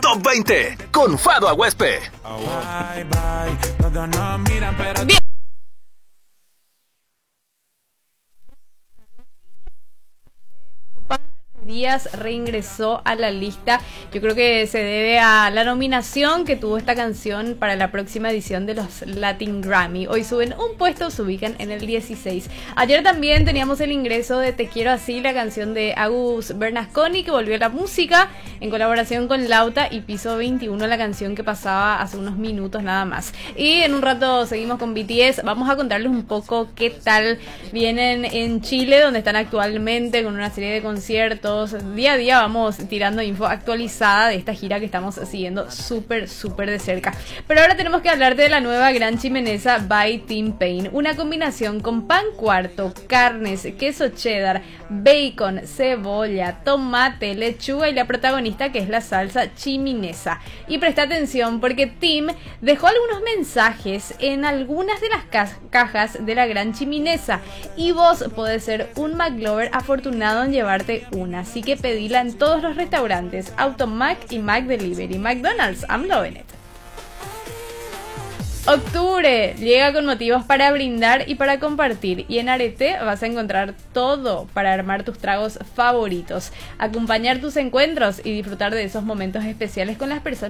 Top 20 con Fado Aguespe. Bien. Díaz reingresó a la lista. Yo creo que se debe a la nominación que tuvo esta canción para la próxima edición de los Latin Grammy. Hoy suben un puesto, se ubican en el 16. Ayer también teníamos el ingreso de Te Quiero Así, la canción de Agus Bernasconi, que volvió a la música en colaboración con Lauta, y Piso 21, la canción que pasaba hace unos minutos nada más. Y en un rato seguimos con BTS. Vamos a contarles un poco qué tal vienen en Chile, donde están actualmente con una serie de conciertos. Día a día vamos tirando info actualizada de esta gira que estamos siguiendo súper de cerca. Pero ahora tenemos que hablarte de la nueva Gran Chimeneza by Tim Payne, una combinación con pan cuarto, carnes, queso cheddar, bacon, cebolla, tomate, lechuga y la protagonista, que es la salsa chiminesa. Y presta atención porque Tim dejó algunos mensajes en algunas de las cajas de la Gran Chimeneza, y vos podés ser un McLover afortunado en llevarte una. Así que pedila en todos los restaurantes, Automac y Mac Delivery. McDonald's, I'm loving it. Octubre llega con motivos para brindar y para compartir, y en Arete vas a encontrar todo para armar tus tragos favoritos, acompañar tus encuentros y disfrutar de esos momentos especiales con las personas